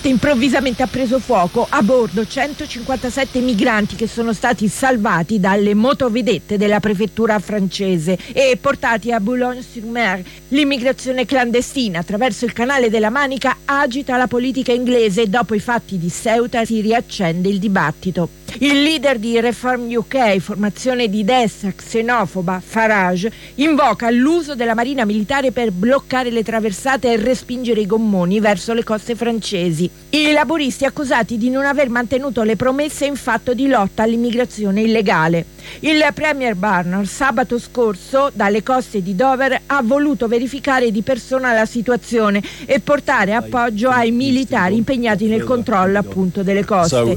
improvvisamente ha preso fuoco. A bordo 157 migranti che sono stati salvati dalle motovedette della prefettura francese e portati a Boulogne-sur-Mer. L'immigrazione clandestina attraverso il canale della Manica agita la politica inglese e dopo i fatti di Ceuta si riaccende il dibattito. Il leader di Reform UK, formazione di destra xenofoba, Farage, invoca l'uso della marina militare per bloccare le traversate e respingere i gommoni verso le coste francesi. I laburisti accusati di non aver mantenuto le promesse in fatto di lotta all'immigrazione illegale. Il premier Barnier sabato scorso dalle coste di Dover ha voluto verificare di persona la situazione e portare appoggio ai militari impegnati nel controllo appunto delle coste.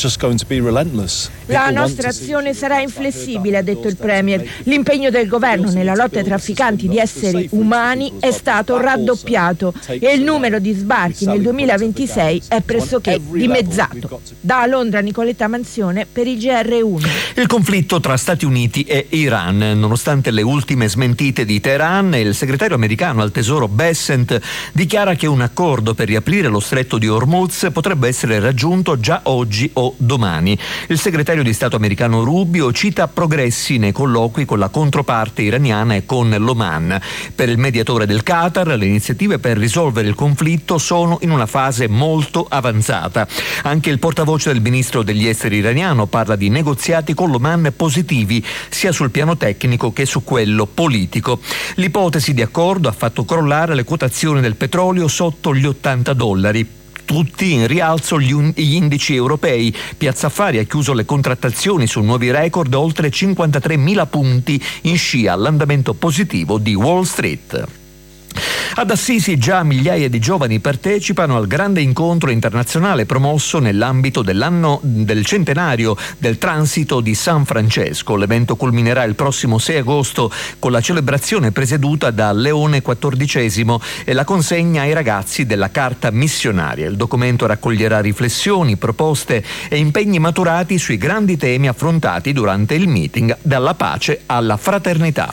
La nostra azione sarà inflessibile, ha detto il premier. L'impegno del governo nella lotta ai trafficanti di esseri umani è stato raddoppiato e il numero di sbarchi nel 2026 è pressoché dimezzato. Da Londra Nicoletta Manzione per il GR1. Il conflitto tra Stati Uniti e Iran. Nonostante le ultime smentite di Teheran, il segretario americano al tesoro Bessent dichiara che un accordo per riaprire lo stretto di Hormuz potrebbe essere raggiunto già oggi o domani. Il segretario di Stato americano Rubio cita progressi nei colloqui con la controparte iraniana e con l'Oman. Per il mediatore del Qatar, le iniziative per risolvere il conflitto sono in una fase molto avanzata. Anche il portavoce del ministro degli esteri iraniano parla di negoziati con l'Oman positivi, sia sul piano tecnico che su quello politico. L'ipotesi di accordo ha fatto crollare le quotazioni del petrolio sotto gli $80. Tutti in rialzo gli indici europei. Piazza Affari ha chiuso le contrattazioni su nuovi record, oltre 53.000 punti in scia all'andamento positivo di Wall Street. Ad Assisi già migliaia di giovani partecipano al grande incontro internazionale promosso nell'ambito dell'anno del centenario del transito di San Francesco. L'evento culminerà il prossimo 6 agosto con la celebrazione presieduta da Leone XIV e la consegna ai ragazzi della carta missionaria. Il documento raccoglierà riflessioni, proposte e impegni maturati sui grandi temi affrontati durante il meeting, dalla pace alla fraternità.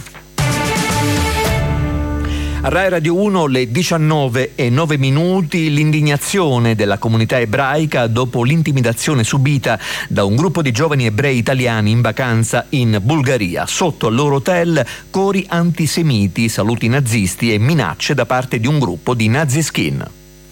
A Rai Radio 1 le 19:09, l'indignazione della comunità ebraica dopo l'intimidazione subita da un gruppo di giovani ebrei italiani in vacanza in Bulgaria. Sotto al loro hotel cori antisemiti, saluti nazisti e minacce da parte di un gruppo di Naziskin.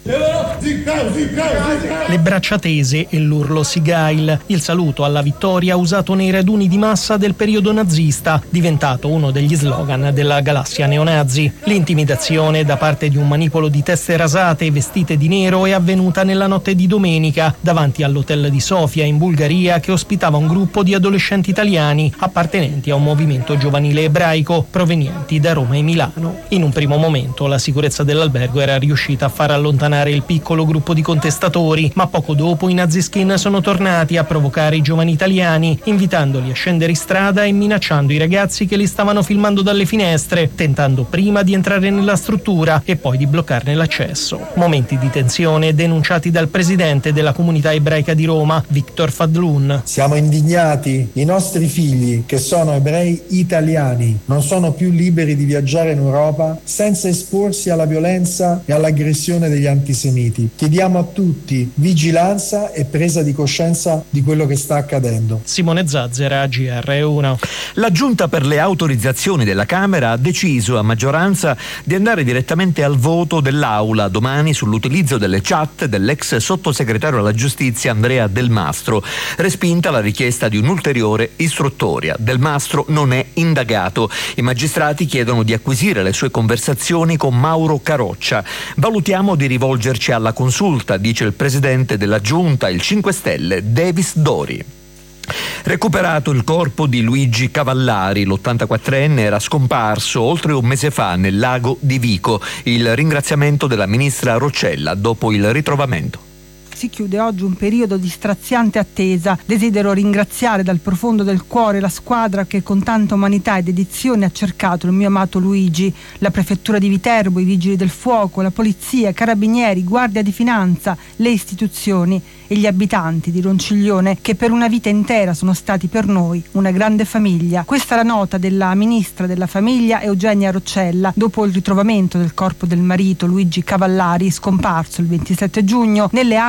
Le braccia tese e l'urlo Sigail, il saluto alla vittoria usato nei raduni di massa del periodo nazista, diventato uno degli slogan della galassia neonazi. L'intimidazione da parte di un manipolo di teste rasate vestite di nero è avvenuta nella notte di domenica davanti all'hotel di Sofia in Bulgaria, che ospitava un gruppo di adolescenti italiani appartenenti a un movimento giovanile ebraico provenienti da Roma e Milano. In un primo momento la sicurezza dell'albergo era riuscita a far allontanare il piccolo gruppo di contestatori, ma poco dopo i Naziskin sono tornati a provocare i giovani italiani, invitandoli a scendere in strada e minacciando i ragazzi che li stavano filmando dalle finestre, tentando prima di entrare nella struttura e poi di bloccarne l'accesso. Momenti di tensione denunciati dal presidente della comunità ebraica di Roma, Victor Fadlun. Siamo indignati, i nostri figli, che sono ebrei italiani, non sono più liberi di viaggiare in Europa senza esporsi alla violenza e all'aggressione degli antisemiti. Chiediamo a tutti vigilanza e presa di coscienza di quello che sta accadendo. Simone Zazzera, GR1. La Giunta per le autorizzazioni della Camera ha deciso a maggioranza di andare direttamente al voto dell'Aula domani sull'utilizzo delle chat dell'ex sottosegretario alla giustizia Andrea Del Mastro. Respinta la richiesta di un'ulteriore istruttoria. Del Mastro non è indagato. I magistrati chiedono di acquisire le sue conversazioni con Mauro Caroccia. Valutiamo di rivolgerci alla consulta, dice il presidente della Giunta, il 5 Stelle, Davis Dori. Recuperato il corpo di Luigi Cavallari, l'84enne era scomparso oltre un mese fa nel lago di Vico. Il ringraziamento della ministra Roccella dopo il ritrovamento. Si chiude oggi un periodo di straziante attesa. Desidero ringraziare dal profondo del cuore la squadra che con tanta umanità e dedizione ha cercato il mio amato Luigi, la prefettura di Viterbo, i vigili del fuoco, la polizia, i carabinieri, guardia di finanza, le istituzioni e gli abitanti di Ronciglione, che per una vita intera sono stati per noi una grande famiglia. Questa è la nota della ministra della famiglia Eugenia Roccella dopo il ritrovamento del corpo del marito Luigi Cavallari, scomparso il 27 giugno nelle acque